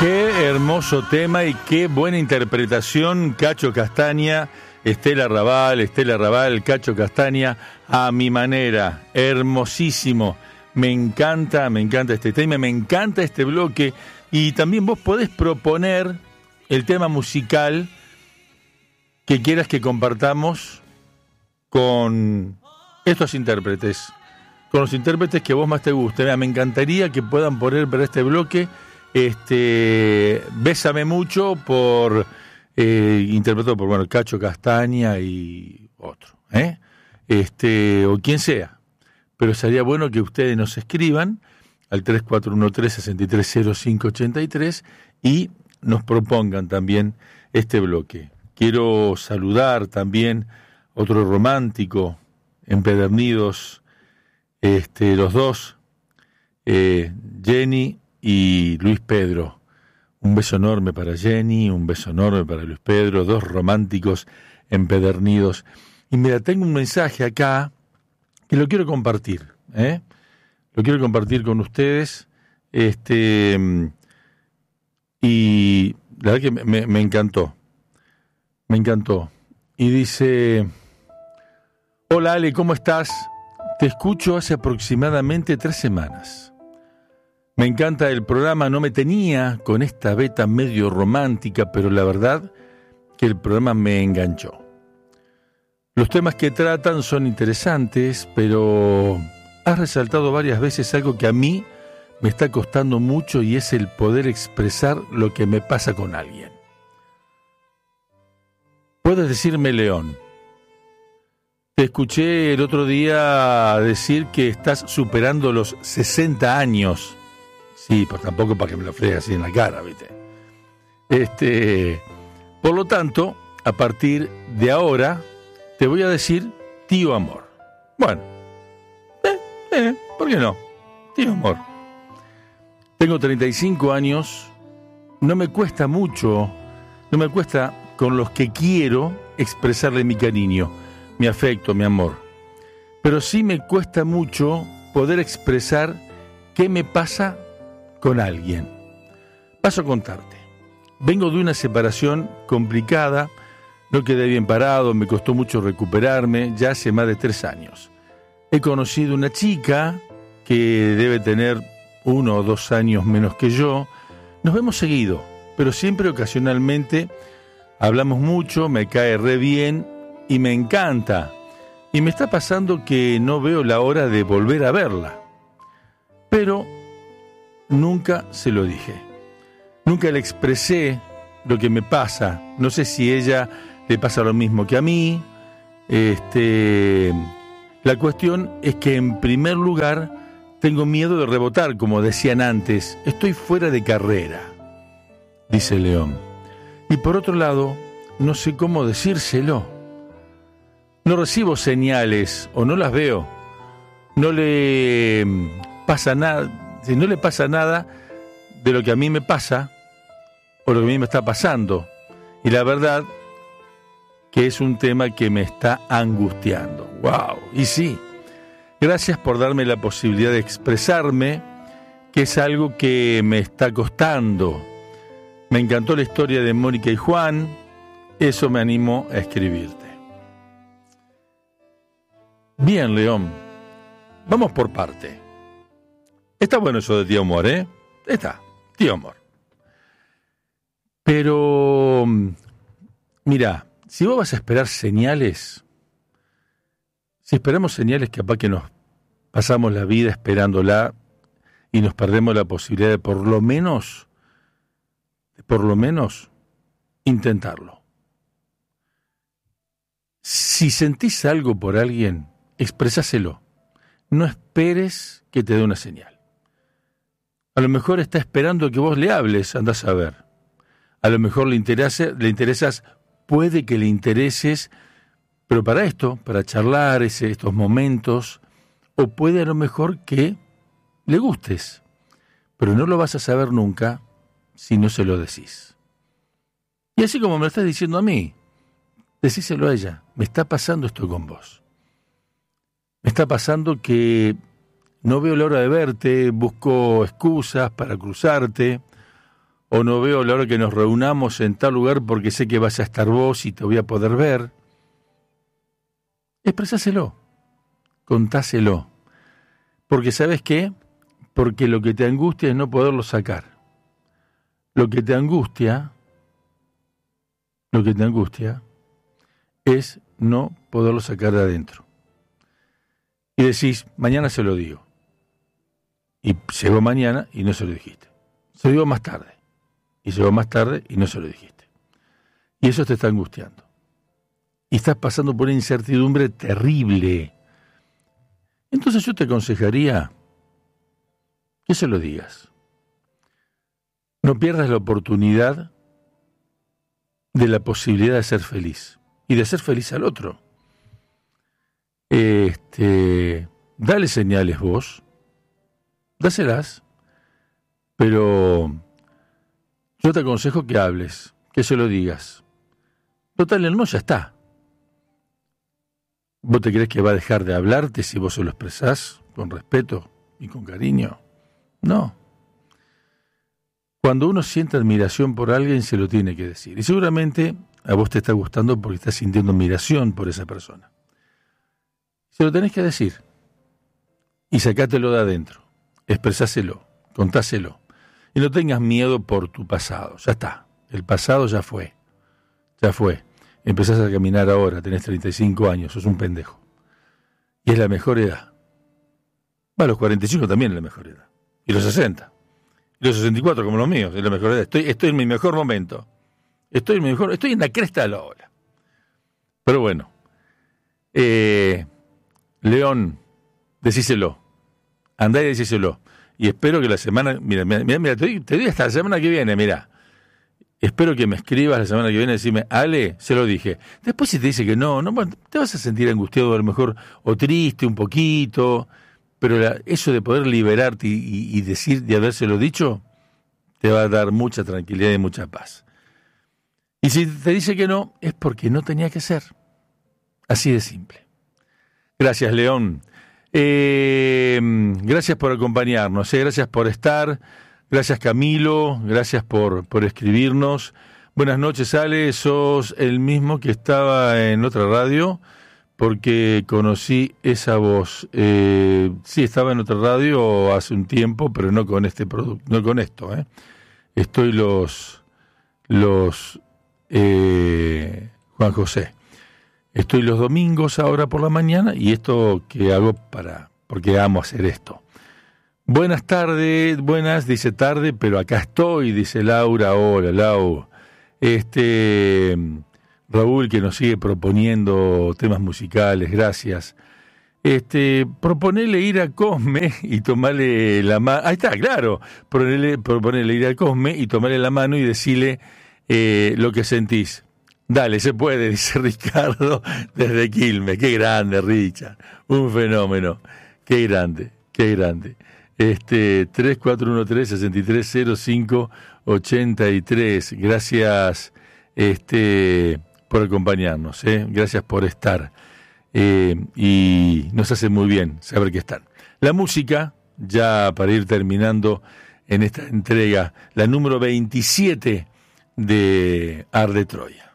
Qué hermoso tema y qué buena interpretación, Cacho Castaña, Estela Raval, Cacho Castaña, a mi manera, hermosísimo. Me encanta este tema, me encanta este bloque. Y también vos podés proponer el tema musical que quieras que compartamos con estos intérpretes, con los intérpretes que a vos más te gusten. Mira, me encantaría que puedan poner para este bloque Bésame Mucho, interpretado por Cacho Castaña y otro, o quien sea. Pero sería bueno que ustedes nos escriban al 3413-630583 y nos propongan también este bloque. Quiero saludar también otro romántico, empedernidos, los dos, Jenny y Luis Pedro. Un beso enorme para Jenny, un beso enorme para Luis Pedro, dos románticos empedernidos. Y mira, tengo un mensaje acá que lo quiero compartir, Lo quiero compartir con ustedes, y la verdad que me encantó. Me encantó. Y dice: hola Ale, ¿cómo estás? Te escucho hace aproximadamente 3 semanas. Me encanta el programa, no me tenía con esta beta medio romántica, pero la verdad que el programa me enganchó. Los temas que tratan son interesantes, pero has resaltado varias veces algo que a mí me está costando mucho y es el poder expresar lo que me pasa con alguien. Puedes decirme León. Te escuché el otro día decir que estás superando los 60 años. Sí, pues tampoco para que me lo fregue así en la cara, ¿viste? Por lo tanto, a partir de ahora, te voy a decir tío amor. Bueno, ¿por qué no? Tío amor. Tengo 35 años, no me cuesta mucho, no me cuesta con los que quiero expresarle mi cariño, mi afecto, mi amor. Pero sí me cuesta mucho poder expresar qué me pasa con alguien. Paso a contarte. Vengo de una separación complicada, no quedé bien parado, me costó mucho recuperarme, ya hace más de 3 años. He conocido una chica que debe tener 1 o 2 años menos que yo. Nos vemos seguido, pero siempre ocasionalmente hablamos mucho, me cae re bien y me encanta. Y me está pasando que no veo la hora de volver a verla. Pero nunca se lo dije. Nunca le expresé lo que me pasa. No sé si a ella le pasa lo mismo que a mí. La cuestión es que en primer lugar tengo miedo de rebotar, como decían antes. Estoy fuera de carrera, dice León. Y por otro lado, no sé cómo decírselo. No recibo señales o no las veo. No le pasa nada. Si no le pasa nada de lo que a mí me pasa o lo que a mí me está pasando. Y la verdad que es un tema que me está angustiando. ¡Wow! Y sí, gracias por darme la posibilidad de expresarme, que es algo que me está costando. Me encantó la historia de Mónica y Juan, eso me animó a escribirte. Bien, León, vamos por parte. Está bueno eso de tío amor, Está, tío amor. Pero, mira, si vos vas a esperar señales, si esperamos señales, capaz que nos pasamos la vida esperándola y nos perdemos la posibilidad de por lo menos intentarlo. Si sentís algo por alguien, expresáselo. No esperes que te dé una señal. A lo mejor está esperando que vos le hables, andás a ver. A lo mejor le interesas, puede que le intereses, pero para esto, para charlar estos momentos, o puede a lo mejor que le gustes, pero no lo vas a saber nunca si no se lo decís. Y así como me lo estás diciendo a mí, decíselo a ella, me está pasando esto con vos. Me está pasando que no veo la hora de verte, busco excusas para cruzarte, o no veo la hora que nos reunamos en tal lugar porque sé que vas a estar vos y te voy a poder ver. Expresáselo, contáselo. Porque ¿sabes qué? Porque lo que te angustia es no poderlo sacar. Lo que te angustia es no poderlo sacar de adentro. Y decís, mañana se lo digo. Y llegó mañana y no se lo dijiste. Se lo digo más tarde. Y llegó más tarde y no se lo dijiste. Y eso te está angustiando. Y estás pasando por una incertidumbre terrible. Entonces yo te aconsejaría que se lo digas. No pierdas la oportunidad de la posibilidad de ser feliz. Y de ser feliz al otro. Dale señales vos. Dáselas. Pero yo te aconsejo que hables, que se lo digas. Total, el no ya está. ¿Vos te crees que va a dejar de hablarte si vos se lo expresás con respeto y con cariño? No. Cuando uno siente admiración por alguien, se lo tiene que decir. Y seguramente a vos te está gustando porque estás sintiendo admiración por esa persona. Se lo tenés que decir. Y sacátelo de adentro. Expresáselo, contáselo. Y no tengas miedo por tu pasado. Ya está. El pasado ya fue. Ya fue. Empezás a caminar ahora, tenés 35 años, sos un pendejo. Y es la mejor edad. Los 45 también es la mejor edad. Y los 60. Y los 64 como los míos, es la mejor edad. Estoy en mi mejor momento. Estoy en la cresta de la ola. Pero bueno. León, decíselo. Andá y decíselo. Y espero que la semana... Mira, te digo hasta la semana que viene, mira. Espero que me escribas la semana que viene y decirme, Ale, se lo dije. Después si te dice que no, te vas a sentir angustiado a lo mejor, o triste un poquito, pero eso de poder liberarte y decir, de habérselo dicho, te va a dar mucha tranquilidad y mucha paz. Y si te dice que no, es porque no tenía que ser. Así de simple. Gracias, León. Gracias por acompañarnos, gracias por estar, gracias Camilo, gracias por escribirnos. Buenas noches, Ale, sos el mismo que estaba en otra radio, porque conocí esa voz. Sí, estaba en otra radio hace un tiempo, pero no con este producto, no con esto. Estoy Juan José. Estoy los domingos ahora por la mañana y esto que hago porque amo hacer esto. Buenas tardes, dice tarde, pero acá estoy, dice Laura. Hola, Lau. Raúl que nos sigue proponiendo temas musicales, gracias. Proponele ir a Cosme y tomarle la mano. Ahí está, claro. Proponele ir a Cosme y tomarle la mano y decirle lo que sentís. Dale, se puede, dice Ricardo desde Quilmes. Qué grande, Richard. Un fenómeno. Qué grande, qué grande. 3413-6305-83. Gracias por acompañarnos. Gracias por estar. Y nos hace muy bien saber que están. La música, ya para ir terminando en esta entrega, la número 27 de Arde Troya.